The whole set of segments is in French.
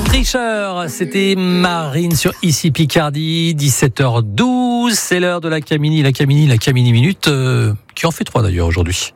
Tricheur, c'était Marine sur Ici Picardie, 17h12, c'est l'heure de la Camini Minute, qui en fait 3 d'ailleurs aujourd'hui.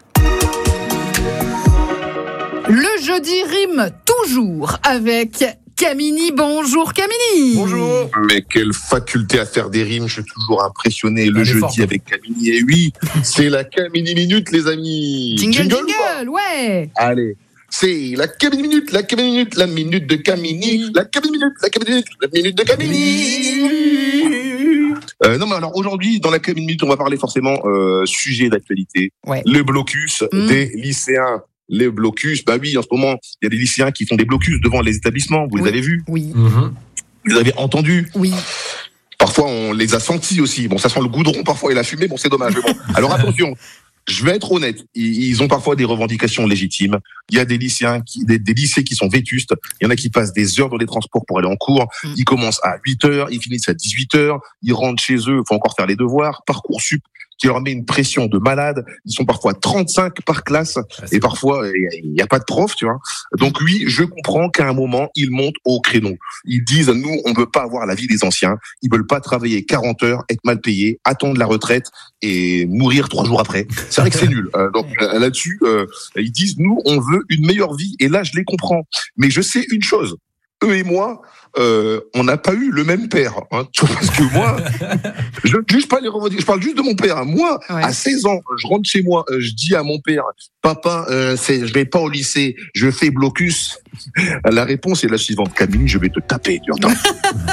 Le jeudi rime toujours avec Camini. Bonjour Camini. Bonjour. Mais quelle faculté à faire des rimes, je suis toujours impressionné le jeudi avec Camini. Et oui, c'est la Camini Minute les amis. Jingle, ouais. Allez. C'est la Camini Minute, la minute de Camini, la Camini Minute, la minute de Camini. Non mais alors aujourd'hui dans la Camini Minute on va parler forcément sujet d'actualité, le blocus des lycéens. Les blocus, bah oui en ce moment il y a des lycéens qui font des blocus devant les établissements, vous les avez vus? Oui. Vous les avez entendus? Oui. Parfois on les a sentis aussi, bon ça sent le goudron parfois et la fumée, bon c'est dommage mais bon. Alors attention. Je vais être honnête, ils ont parfois des revendications légitimes. Il y a des lycéens, des lycées qui sont vétustes. Il y en a qui passent des heures dans les transports pour aller en cours. Ils commencent à 8h, ils finissent à 18h. Ils rentrent chez eux, il faut encore faire les devoirs. Parcoursup qui leur met une pression de malade. Ils sont parfois 35 par classe et parfois il n'y a pas de prof, tu vois. Donc oui, je comprends qu'à un moment ils montent au créneau. Ils disent nous on veut pas avoir la vie des anciens. Ils veulent pas travailler 40 heures, être mal payés, attendre la retraite et mourir 3 jours après. C'est vrai que c'est nul. Donc là-dessus, ils disent nous on veut une meilleure vie. Et là je les comprends. Mais je sais une chose. Eux et moi, on n'a pas eu le même père. Hein, parce que moi, je ne juge pas les revendications. Je parle juste de mon père. Hein. Moi, à 16 ans, je rentre chez moi, je dis à mon père, papa, je vais pas au lycée, je fais blocus. La réponse est la suivante. Camille, je vais te taper. Tu entends?